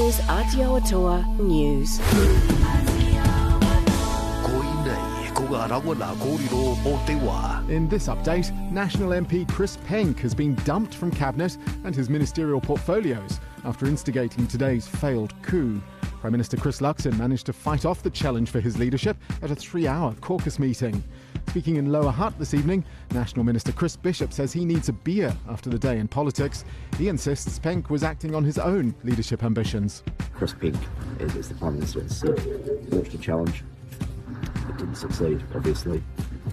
is Aotearoa News. In this update, National MP Chris Penk has been dumped from Cabinet and his ministerial portfolios after instigating today's failed coup. Prime Minister Chris Luxon managed to fight off the challenge for his leadership at a 3-hour caucus meeting. Speaking in Lower Hutt this evening, National Minister Chris Bishop says he needs a beer after the day in politics. He insists Penk was acting on his own leadership ambitions. Chris Penk, as the Prime Minister has said, launched a challenge. It didn't succeed, obviously,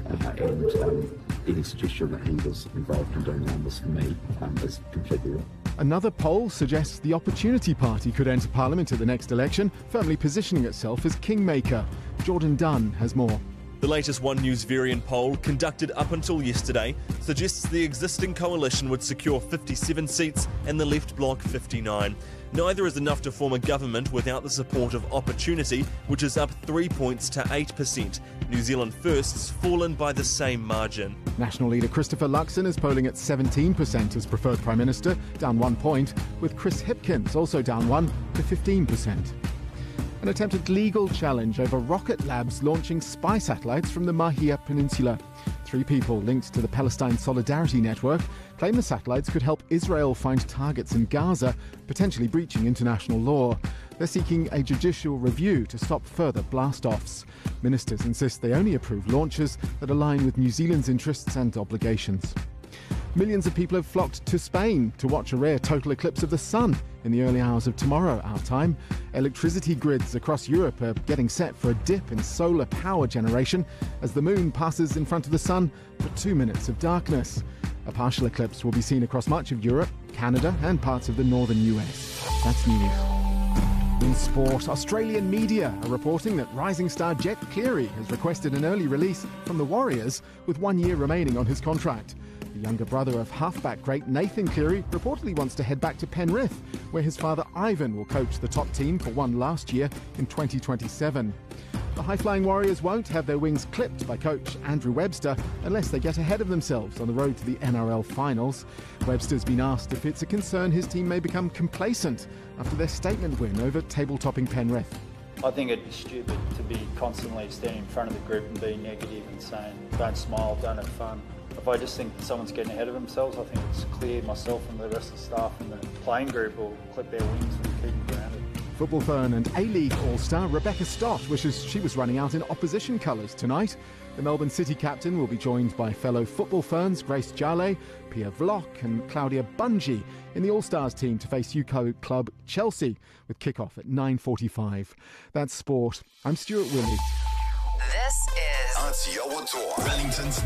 and any suggestion that he was involved in doing this for me is completely wrong. Another poll suggests the Opportunity Party could enter Parliament at the next election, firmly positioning itself as kingmaker. Jordan Dunn has more. The latest One News variant poll, conducted up until yesterday, suggests the existing coalition would secure 57 seats and the left bloc 59. Neither is enough to form a government without the support of Opportunity, which is up 3 points to 8%. New Zealand First's fallen by the same margin. National leader Christopher Luxon is polling at 17% as preferred Prime Minister, down 1 point, with Chris Hipkins also down 1 to 15%. An attempted legal challenge over Rocket Lab's launching spy satellites from the Mahia Peninsula. 3 people linked to the Palestine Solidarity Network claim the satellites could help Israel find targets in Gaza, potentially breaching international law. They're seeking a judicial review to stop further blast-offs. Ministers insist they only approve launches that align with New Zealand's interests and obligations. Millions of people have flocked to Spain to watch a rare total eclipse of the sun in the early hours of tomorrow, our time. Electricity grids across Europe are getting set for a dip in solar power generation as the moon passes in front of the sun for 2 minutes of darkness. A partial eclipse will be seen across much of Europe, Canada and parts of the northern US. That's news. In sport, Australian media are reporting that rising star Jet Cleary has requested an early release from the Warriors with 1 year remaining on his contract. The younger brother of halfback great Nathan Cleary reportedly wants to head back to Penrith, where his father Ivan will coach the top team for one last year in 2027. The high-flying Warriors won't have their wings clipped by coach Andrew Webster unless they get ahead of themselves on the road to the NRL finals. Webster's been asked if it's a concern his team may become complacent after their statement win over table-topping Penrith. I think it'd be stupid to be constantly standing in front of the group and being negative and saying, don't smile, don't have fun. If I just think someone's getting ahead of themselves, I think it's clear myself and the rest of the staff and the playing group will clip their wings and keep them grounded. Football Fern and A-League All-Star Rebecca Stott wishes she was running out in opposition colours tonight. The Melbourne City captain will be joined by fellow Football Ferns Grace Jale, Pia Vlock and Claudia Bungie in the All-Stars team to face UK club Chelsea with kick-off at 9:45. That's sport. I'm Stuart Willey. This is Aotearoa, Wellington's